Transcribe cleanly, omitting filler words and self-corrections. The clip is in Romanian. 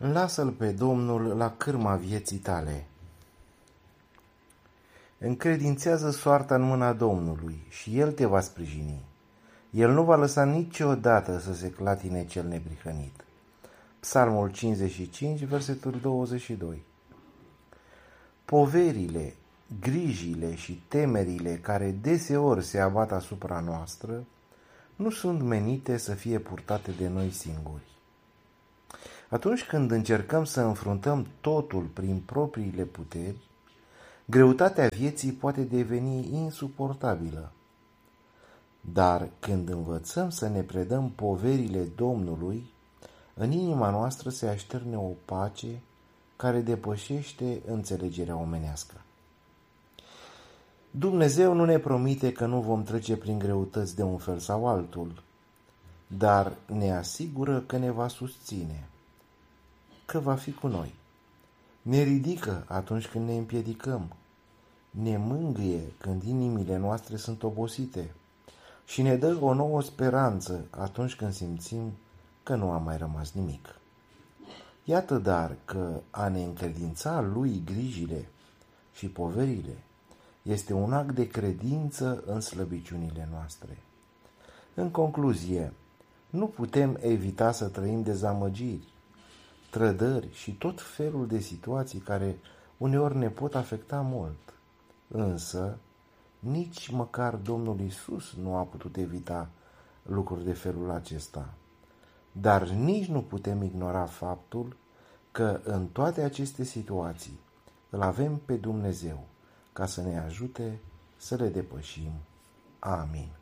Lasă-L pe Domnul la cârma vieții tale. Încredințează soarta în mâna Domnului și El te va sprijini. El nu va lăsa niciodată să se clatine cel neprihănit. Psalmul 55, versetul 22. Poverile, grijile și temerile care deseori se abat asupra noastră nu sunt menite să fie purtate de noi singuri. Atunci când încercăm să înfruntăm totul prin propriile puteri, greutatea vieții poate deveni insuportabilă. Dar când învățăm să ne predăm poverile Domnului, în inima noastră se așterne o pace care depășește înțelegerea omenească. Dumnezeu nu ne promite că nu vom trece prin greutăți de un fel sau altul, dar ne asigură că ne va susține, că va fi cu noi. Ne ridică atunci când ne împiedicăm, ne mângâie când inimile noastre sunt obosite și ne dă o nouă speranță atunci când simțim că nu a mai rămas nimic. Iată dar că a ne încredința Lui grijile și poverile este un act de credință în slăbiciunile noastre. În concluzie, nu putem evita să trăim dezamăgiri, trădări și tot felul de situații care uneori ne pot afecta mult. Însă, nici măcar Domnul Iisus nu a putut evita lucruri de felul acesta. Dar nici nu putem ignora faptul că în toate aceste situații îl avem pe Dumnezeu ca să ne ajute să le depășim. Amin.